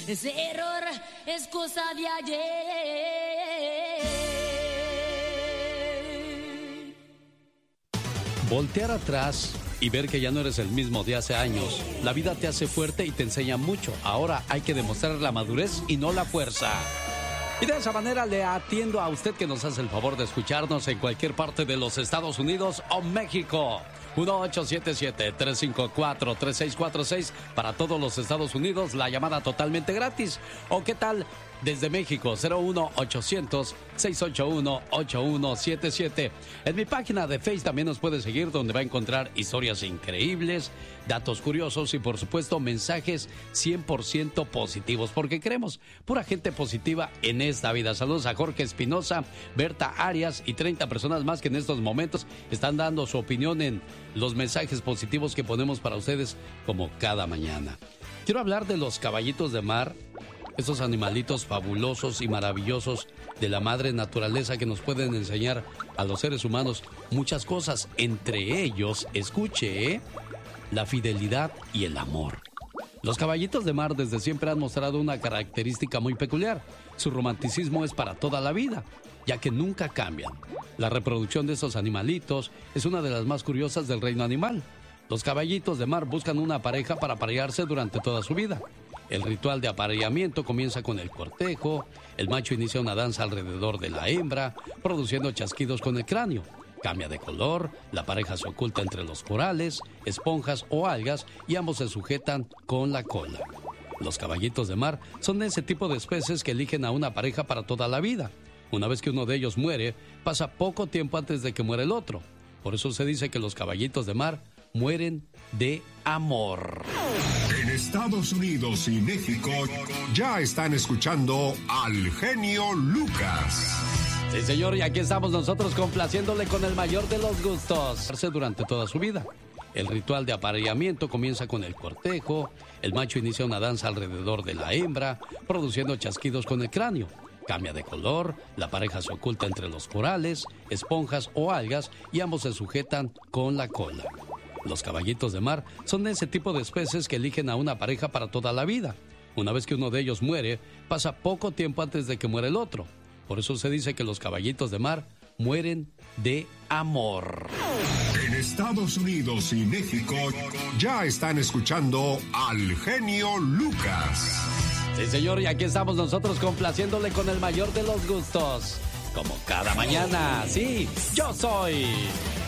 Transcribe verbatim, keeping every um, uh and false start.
Ese error es cosa de ayer. Voltear atrás y ver que ya no eres el mismo de hace años. La vida te hace fuerte y te enseña mucho. Ahora hay que demostrar la madurez y no la fuerza. Y de esa manera le atiendo a usted que nos hace el favor de escucharnos en cualquier parte de los Estados Unidos o México. uno ocho siete siete, tres cinco cuatro, tres seis cuatro seis para todos los Estados Unidos, la llamada totalmente gratis. ¿O qué tal desde México? cero uno ochocientos, seiscientos ochenta y uno, ochenta y uno setenta y siete. En mi página de Facebook también nos puede seguir, donde va a encontrar historias increíbles, datos curiosos y por supuesto mensajes cien por ciento positivos, porque queremos pura gente positiva en esta vida. Saludos a Jorge Espinosa, Berta Arias y treinta personas más que en estos momentos están dando su opinión en los mensajes positivos que ponemos para ustedes como cada mañana. Quiero hablar de los caballitos de mar, esos animalitos fabulosos y maravillosos de la madre naturaleza que nos pueden enseñar a los seres humanos muchas cosas, entre ellos, escuche, ¿eh? la fidelidad y el amor. Los caballitos de mar desde siempre han mostrado una característica muy peculiar. Su romanticismo es para toda la vida, ya que nunca cambian. La reproducción de esos animalitos es una de las más curiosas del reino animal. Los caballitos de mar buscan una pareja para aparearse durante toda su vida. El ritual de apareamiento comienza con el cortejo. El macho inicia una danza alrededor de la hembra, produciendo chasquidos con el cráneo. Cambia de color, la pareja se oculta entre los corales, esponjas o algas y ambos se sujetan con la cola. Los caballitos de mar son ese tipo de especies que eligen a una pareja para toda la vida. Una vez que uno de ellos muere, pasa poco tiempo antes de que muera el otro. Por eso se dice que los caballitos de mar mueren de amor. En Estados Unidos y México ya están escuchando al genio Lucas. Sí, señor, y aquí estamos nosotros complaciéndole con el mayor de los gustos. Durante toda su vida. El ritual de apareamiento comienza con el cortejo. El macho inicia una danza alrededor de la hembra, produciendo chasquidos con el cráneo. Cambia de color, la pareja se oculta entre los corales, esponjas o algas y ambos se sujetan con la cola. Los caballitos de mar son ese tipo de especies que eligen a una pareja para toda la vida. Una vez que uno de ellos muere, pasa poco tiempo antes de que muera el otro. Por eso se dice que los caballitos de mar mueren de amor. En Estados Unidos y México ya están escuchando al genio Lucas. Sí, señor, y aquí estamos nosotros complaciéndole con el mayor de los gustos. Como cada mañana, sí, yo soy